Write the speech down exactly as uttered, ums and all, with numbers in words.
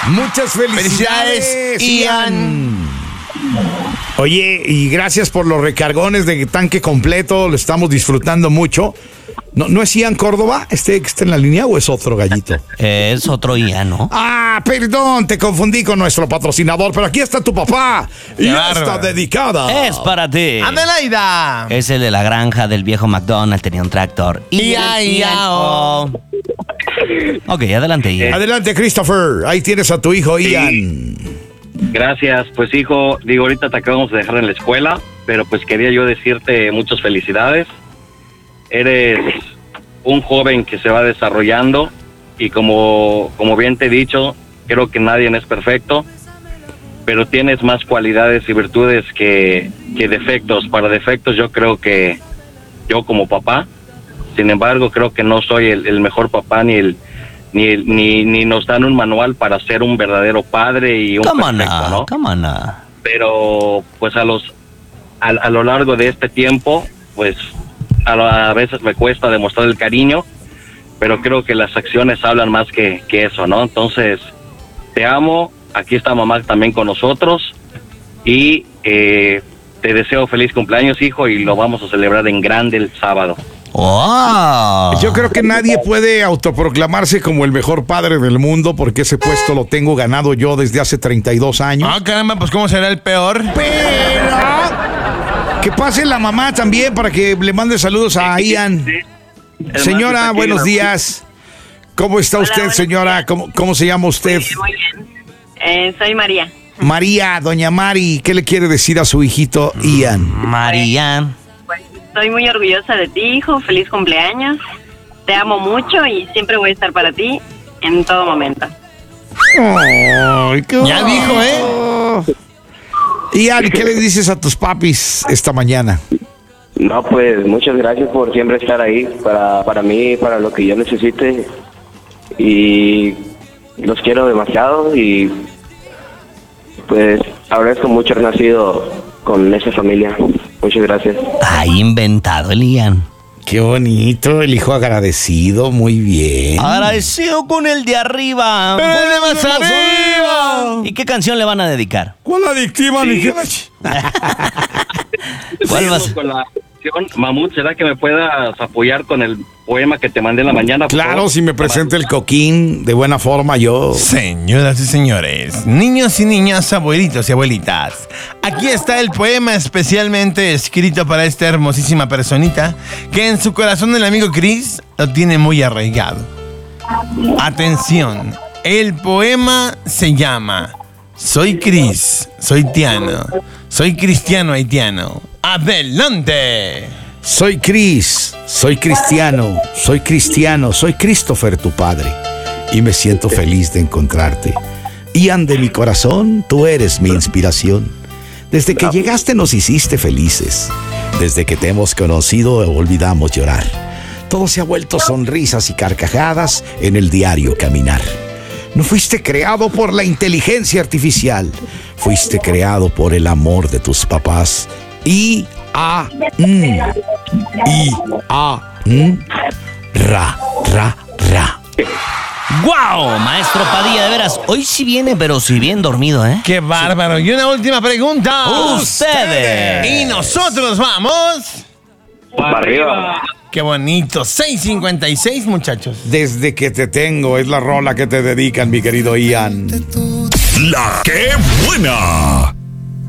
Muchas felicidades, felicidades Ian. Ian. Oye, y gracias por los recargones de tanque completo, lo estamos disfrutando mucho. ¿No, no es Ian Córdoba este que está en la línea o es otro gallito? Eh, es otro Ian, ¿no? Ah, perdón, te confundí con nuestro patrocinador, pero aquí está tu papá y está dedicada. Es para ti. Adelaida. Es el de la granja del viejo McDonald, tenía un tractor. Ia, ia, oh. Ok, adelante, Ian. Adelante, Christopher, ahí tienes a tu hijo Ian. Gracias, pues hijo, digo, ahorita te acabamos de dejar en la escuela, pero pues quería yo decirte muchas felicidades. Eres un joven que se va desarrollando y como, como bien te he dicho, creo que nadie es perfecto, pero tienes más cualidades y virtudes que, que defectos. Para defectos yo creo que yo como papá, sin embargo creo que no soy el, el mejor papá ni el Ni, ni, ni nos dan un manual para ser un verdadero padre y un Come perfecto, on, ¿no? come on. Pero pues a los a, a lo largo de este tiempo, pues a, a veces me cuesta demostrar el cariño, pero creo que las acciones hablan más que, que eso, ¿no? Entonces, te amo, aquí está mamá también con nosotros y eh, te deseo feliz cumpleaños, hijo, y lo vamos a celebrar en grande el sábado. Wow. Yo creo que nadie puede autoproclamarse como el mejor padre del mundo porque ese puesto lo tengo ganado yo desde hace treinta y dos años. Ah, caramba, pues ¿cómo será el peor? Pero que pase la mamá también para que le mande saludos a Ian. Señora, buenos días. ¿Cómo está Hola, usted, buenos señora? días. ¿Cómo, cómo se llama usted? Muy bien. Eh, soy María. María, doña Mari. ¿Qué le quiere decir a su hijito Ian? María. Pues, estoy muy orgullosa de ti, hijo. Feliz cumpleaños. Te amo mucho y siempre voy a estar para ti en todo momento. Ay, qué Ya dijo, ¿eh? Ian, ¿qué le dices a tus papis esta mañana? No, pues muchas gracias por siempre estar ahí para, para mí, para lo que yo necesite. Y los quiero demasiado y pues agradezco mucho haber nacido con esa familia. Muchas gracias. Ha inventado el Ian. Qué bonito, el hijo agradecido, muy bien. Agradecido con el de arriba. ¡Ponle más arriba! ¿Y qué canción le van a dedicar? ¿Cuál adictiva, mi jefa? ¿Cuál va a Seguimos ser? con la acción. Mamut, ¿será que me puedas apoyar con el poema que te mandé en la mañana? por Claro, favor? si me presenta el coquín de buena forma, yo. Señoras y señores, niños y niñas, abuelitos y abuelitas, aquí está el poema especialmente escrito para esta hermosísima personita que en su corazón el amigo Chris lo tiene muy arraigado. Atención, el poema se llama Soy Chris, soy Tiano, soy cristiano haitiano. ¡Adelante! Soy Chris, soy cristiano, soy cristiano, soy Christopher, tu padre. Y me siento feliz de encontrarte. Ian de mi corazón, tú eres mi inspiración. Desde que llegaste nos hiciste felices. Desde que te hemos conocido olvidamos llorar. Todo se ha vuelto sonrisas y carcajadas en el diario caminar. No fuiste creado por la inteligencia artificial. Fuiste creado por el amor de tus papás. I, A, N. I, A, N. Ra, ra, ra. ¡Guau! Maestro Padilla, de veras, hoy sí viene, pero sí bien dormido, ¿eh? ¡Qué bárbaro! Y una última pregunta. ¡Ustedes! Y nosotros vamos... Para arriba. ¡Qué bonito! seis cincuenta y seis, muchachos. Desde que te tengo es la rola que te dedican, mi querido Ian. La que buena.